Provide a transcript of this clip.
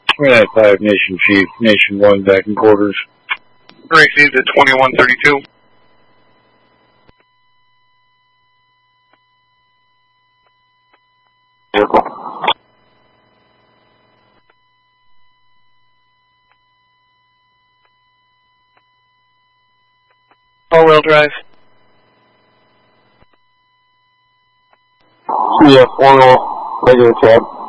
We're at 5 Nation Chief, Nation 1 back in quarters. Received at 2132. All-wheel drive. Yeah, 4-wheel, regular cab.